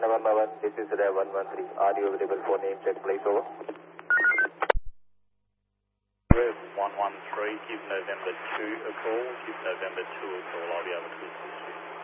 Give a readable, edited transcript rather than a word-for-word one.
November 1, this is Red 113. Are you available for name check, please? Over. Red 113, give November 2 a call. Give November 2 a call. I'll be able to assist you.